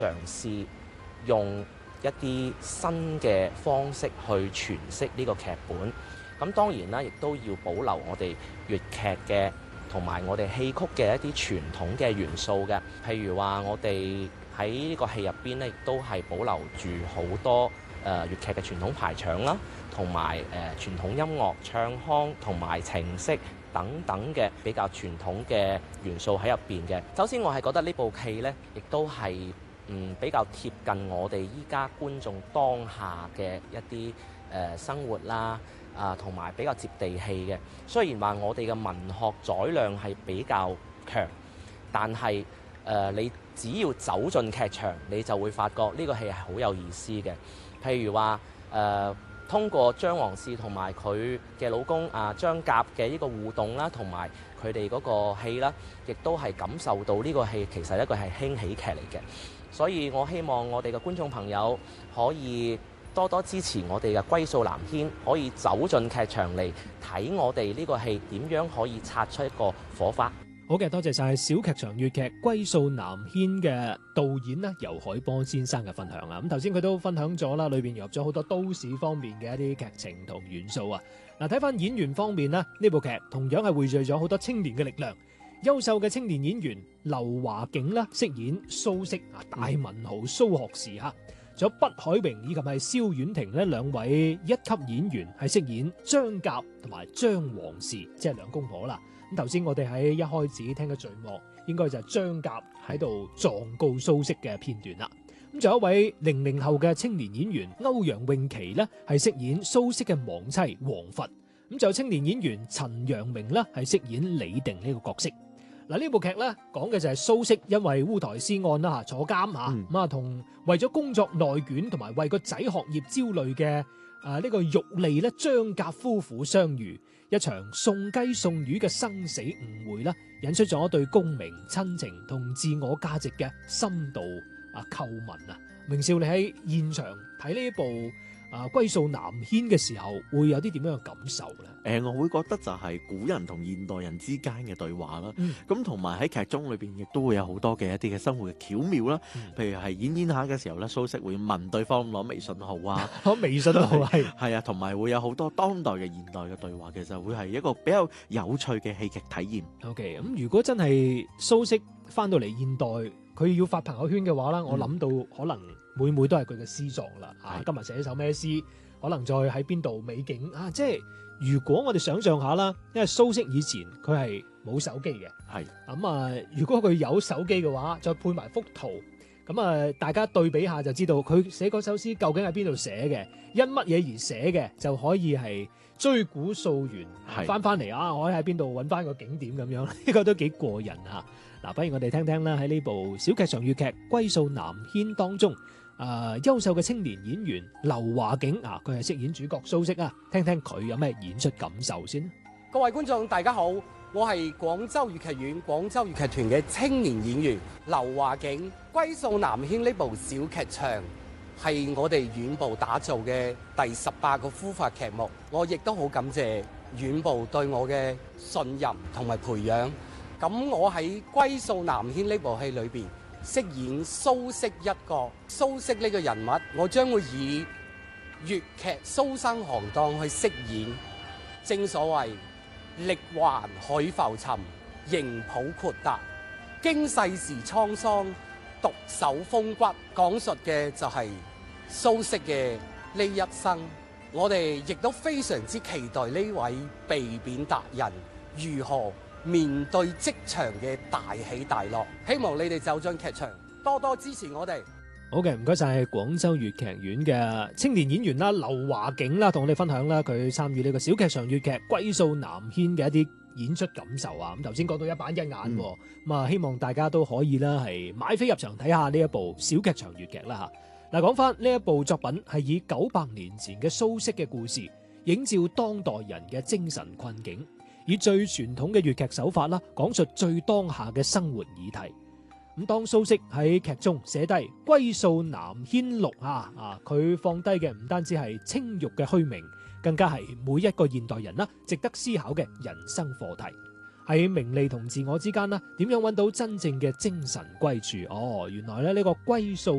嘗試用一啲新嘅方式去詮釋呢個劇本。咁當然啦，亦都要保留我哋粵劇嘅同埋我哋戲曲嘅一啲傳統嘅元素嘅。譬如話，我哋喺呢個戲入邊咧，亦都係保留住好多粵劇嘅傳統排場啦，同埋傳統音樂唱腔同埋程式等等嘅比較傳統嘅元素喺入邊嘅。首先，我係覺得呢部戲呢，亦都係比較貼近我哋依家觀眾當下嘅一啲生活啦，同埋比較接地氣嘅。雖然話我哋嘅文學載量係比較強，但係你只要走進劇場，你就會發覺呢個戲係好有意思嘅。譬如話通過張黃氏同埋佢嘅老公張甲嘅呢個互動啦，同埋佢哋嗰個戲啦，亦都係感受到呢個戲其實一個係輕喜劇嚟嘅。所以我希望我哋嘅觀眾朋友可以多多支持我哋嘅歸數南軒，可以走進劇場嚟睇我哋呢個戲點樣可以擦出一個火花。 好嘅，多謝晒小劇場粵劇歸數南軒嘅導演啦，游海波先生嘅分享啊。咁頭先佢都分享咗啦，裏邊入咗好多都市方面嘅一啲劇情同元素啊。嗱，睇翻演員方面呢，呢部劇同樣係匯聚咗好多青年嘅力量。優秀嘅青年演員劉華景啦，飾演蘇軾大文豪蘇學士吓，仲有畢海榮以及係蕭婉婷呢兩位一級演員係飾演張甲同埋張黃氏，即係兩公婆啦。咁頭先我哋喺一開始聽嘅序幕，應該就係張甲喺度狀告蘇軾嘅片段啦。咁仲有一位00後嘅青年演員歐陽詠琪呢，係飾演蘇軾嘅亡妻黃佛。咁就有青年演員陳陽明呢，係飾演李定呢個角色。嗱，呢部劇咧講嘅就係蘇軾因為烏台詩案啦坐監吓，咁啊同為咗工作內卷同埋為個仔學業焦慮嘅呢個玉莉咧張甲夫婦相遇，一場送雞送魚嘅生死誤會啦，引出咗對公明親情同自我價值嘅深度叩問啊！明少，你喺現場睇呢一部歸數南軒嘅時候，會有啲點樣嘅感受咧？ 我會覺得就係古人同現代人之間嘅對話啦。咁同埋喺劇中裏邊亦都會有好多嘅一啲嘅生活嘅巧妙啦。譬如係演下嘅時候咧，蘇軾會問對方攞微信號啊， 攞微信號係啊，同埋會有好多當代嘅現代嘅對話，其實會係一個比較有趣嘅戲劇體驗。 OK，咁如果真係蘇軾翻到嚟現代，佢要發朋友圈嘅話啦，我諗到可能每都係佢嘅詩作啦。今日寫一首咩詩，可能再喺邊度美景啊！即係如果我哋想象下啦，因為蘇軾以前佢係冇手機嘅，咁如果佢有手機嘅話，再配埋幅圖，咁大家對比下就知道佢寫嗰首詩究竟喺邊度寫嘅，因乜嘢而寫嘅，就可以係追古溯源，翻嚟啊！我可以喺邊度揾翻個景點咁樣，呢個都幾過癮啊！嗱，不如我哋聽聽啦，喺呢部小劇場粵劇歸數南軒當中，優秀嘅青年演員劉華景佢係飾演主角蘇軾啊，聽聽佢有咩演出感受先。 各位觀眾大家好，我係廣州粵劇院廣州粵劇團嘅青年演員劉華景。歸數南軒呢部小劇場係我哋院部打造嘅第18個孵化劇目，我亦都好感謝院部對我嘅信任同埋培養。咁我喺歸數南軒呢部戲裏邊飾演蘇軾一角，蘇軾呢個人物，我將會以粵劇蘇生行當去飾演。正所謂力環海浮沉，迎抱豁達，經世事滄桑，獨守風骨。講述嘅就係蘇軾嘅呢一生。我哋亦都非常之期待呢位被貶達人如何面對職場嘅大喜大樂。希望你哋走進劇場，多多支持我哋。 好嘅，唔該晒廣州粵劇院嘅青年演員啦，劉華景啦，同我哋分享啦佢參與呢個小劇場粵劇歸數南軒嘅一啲演出感受啊。咁頭先講到一板一眼，咁希望大家都可以啦係買飛入場睇下呢一部小劇場粵劇啦吓。嗱，講翻呢一部作品係以900年前嘅蘇軾嘅故事，映照當代人嘅精神困境，以最傳統嘅粵劇手法啦，講述最當下嘅生活議題。咁當蘇軾喺劇中寫低歸數南軒錄佢放低嘅唔單止係清玉嘅虛名，更加係每一個現代人啦值得思考嘅人生課題。 喺名利同自我之間啦，點樣揾到真正嘅精神歸處？原來咧呢個歸宿